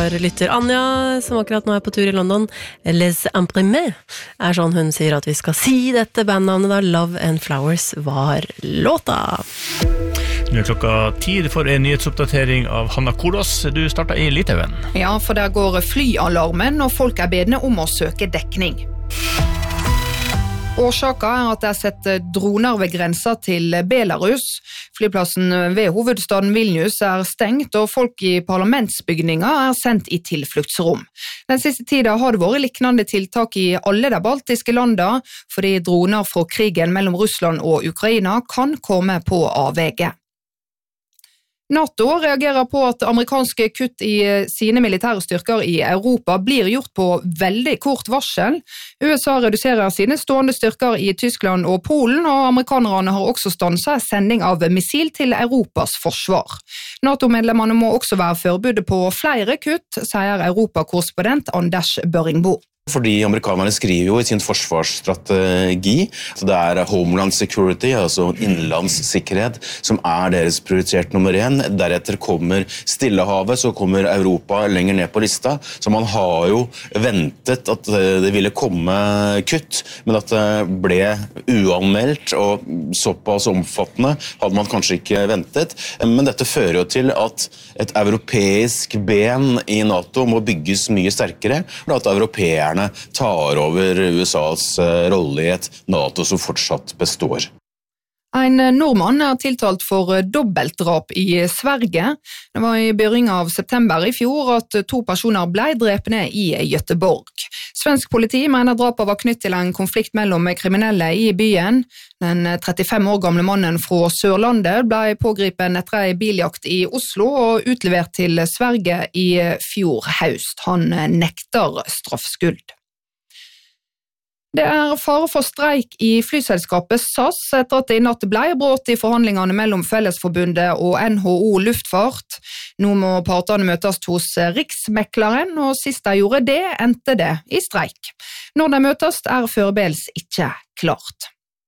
vår lytter Anja, som akkurat nå på tur I London. Les Imprimés sånn hun sier at vi skal si dette bandnavnet da Love and Flowers var låta. Nå klokka 10 for en nyhetsoppdatering av Hanna Kolos. Du startet I Litauen. Ja, for der går flyalarmen, og folk bedne om å søke dekning. Årsaken at det sett droner ved grensa til Belarus. Flyplassen ved hovedstaden Vilnius stengt, og folk I parlamentsbygninger sendt I tilfluktsrom. Den siste tiden har det vært liknande tiltak I alle de baltiske landene, fordi droner fra krigen mellom Russland og Ukraina kan komme på avveie. NATO reagerer på at amerikanske kutt I sine militære styrker I Europa blir gjort på veldig kort varsel. USA reduserer sine stående styrker I Tyskland og Polen, og amerikanerne har også stanset sending av missil til Europas forsvar. NATO-medlemmene må også være forberedt på flere kutt, sier Europa-korrespondent Anders Børringbo. Fordi amerikanerne skriver jo I sin forsvarsstrategi, så det Homeland Security, altså innenlandssikkerhet, som deres prioritert nummer 1. Deretter kommer Stillehavet, så kommer Europa lenger ned på lista. Så man har jo ventet at det ville komme kutt, men at det ble uanmeldt og såpass omfattende hadde man kanskje ikke ventet. Men dette fører jo til at et europeisk ben I NATO må bygges mye sterkere, og at europeerne tar over USAs rolle I et NATO som fortsatt består. En nordmann tiltalt for dobbeltdrap I Sverige. Det var I begynnelsen av september I fjor at 2 personer ble drepne I Göteborg. Svensk politi mener drapet var knytt til en konflikt mellom kriminelle I byen. Den 35 år gamle mannen fra Sørlandet ble pågripen etter en biljakt I Oslo og utlevert til Sverige I fjor høst. Han nekter straffskyld. Det fare for streik I flyselskapet SAS etter at det I natt ble brudd I forhandlingene mellom Fellesforbundet og NHO Luftfart. Nå må partene møtes hos Riksmekleren, og sist de gjorde det, endte det I streik. Når de møtes forberedes ikke klart.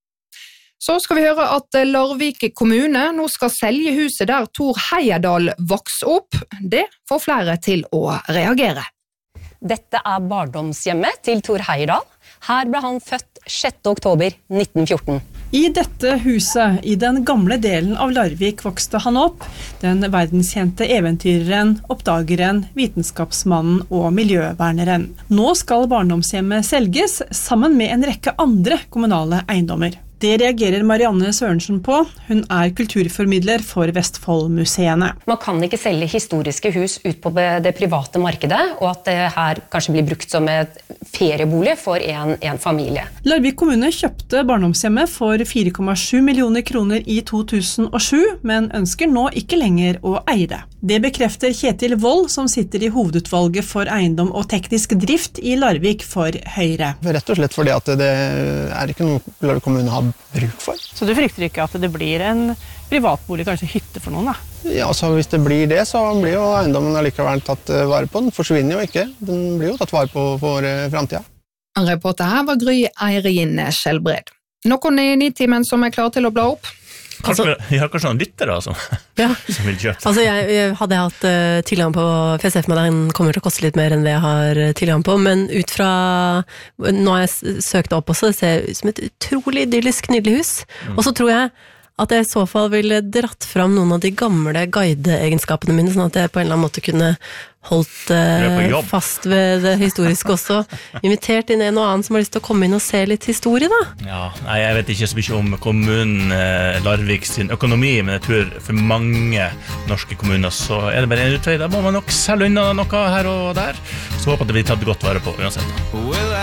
Så skal vi høre at Larvik kommune nå skal selge huset der Tor Heyerdahl vokste opp. Det får flere til å reagere. Dette barndomshjemmet til Tor Heyerdahl. Her ble han født 6. oktober 1914. I dette huset, I den gamle delen av Larvik, vokste han opp. Den verdenskjente eventyreren, oppdageren, vitenskapsmannen og miljøverneren. Nå skal barndomshjemmet selges sammen med en rekke andre kommunale eiendommer. Det reagerer Marianne Sørensen på. Hun kulturformidler for Vestfoldmuseene. Man kan ikke selge historiske hus ut på det private markedet, og at det her kanskje blir brukt som et feriebolig for en familie. Larvik kommune kjøpte barndomshjemmet for 4,7 millioner kroner I 2007, men ønsker nå ikke lenger å eie det. Det bekrefter Kjetil Wold, som sitter I hovedutvalget for eiendom og teknisk drift I Larvik for Høyre. Rett og slett fordi at det ikke noe Larvik kommune har bruk for. Så du frykter ikke at det blir en privatbolig, kanskje hytte for noen da? Ja, så hvis det blir det, så blir jo eiendommen allikevel tatt vare på. Den forsvinner jo ikke. Den blir jo tatt vare på for fremtiden. Reporter her var Gry Eirin Skjelbred. Noen I Nitimen som klar til å bla opp? Vi har kanskje noen lyttere som vil kjøpe. Altså jeg hadde hatt tilgang på FSF, men den kommer til å koste litt mer enn det jeg har tilgang på, men ut fra nå har jeg søkt opp også, det ser ut som et utrolig idyllisk nydelig hus, og så tror jeg at jeg I så fall ville dratt fram noen av de gamle guideegenskapene mine, sånn at jeg på en eller annen måte kunne holdt fast ved det historiske også. Invitert inn en og annen som har lyst til å komme inn og se litt historie da. Ja, nei, jeg vet ikke så mye om kommunen Larvik sin økonomi, men jeg tror for mange norske kommuner så det bare en utvei. Da må man nok selge unna noe her og der. Så håper jeg det blir tatt godt vare på uansett.